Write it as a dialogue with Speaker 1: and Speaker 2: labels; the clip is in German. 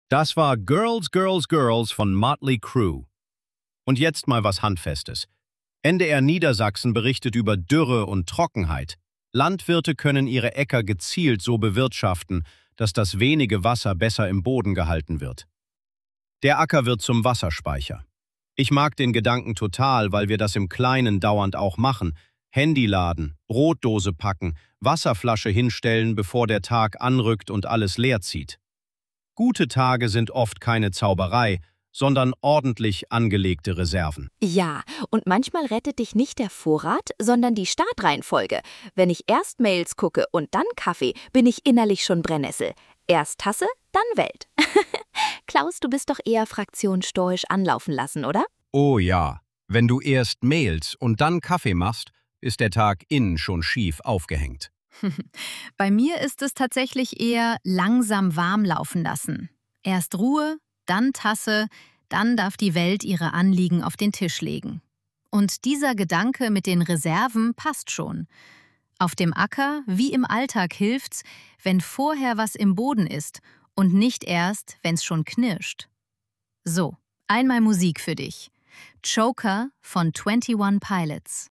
Speaker 1: Das war Girls, Girls, Girls von Motley Crue. Und jetzt mal was Handfestes. NDR Niedersachsen berichtet über Dürre und Trockenheit. Landwirte können ihre Äcker gezielt so bewirtschaften, dass das wenige Wasser besser im Boden gehalten wird. Der Acker wird zum Wasserspeicher. Ich mag den Gedanken total, weil wir das im Kleinen dauernd auch machen. Handy laden, Brotdose packen, Wasserflasche hinstellen, bevor der Tag anrückt und alles leer zieht. Gute Tage sind oft keine Zauberei, sondern ordentlich angelegte Reserven.
Speaker 2: Ja, und manchmal rettet dich nicht der Vorrat, sondern die Startreihenfolge. Wenn ich erst Mails gucke und dann Kaffee, bin ich innerlich schon Brennnessel. Erst Tasse, dann Welt. Klaus, du bist doch eher Fraktion stoisch anlaufen lassen, oder?
Speaker 1: Oh ja, wenn du erst Mails und dann Kaffee machst, ist der Tag innen schon schief aufgehängt.
Speaker 3: Bei mir ist es tatsächlich eher langsam warm laufen lassen. Erst Ruhe, dann Tasse, dann darf die Welt ihre Anliegen auf den Tisch legen. Und dieser Gedanke mit den Reserven passt schon. Auf dem Acker wie im Alltag hilft's, wenn vorher was im Boden ist und nicht erst, wenn's schon knirscht. So, einmal Musik für dich. Choker von 21 Pilots.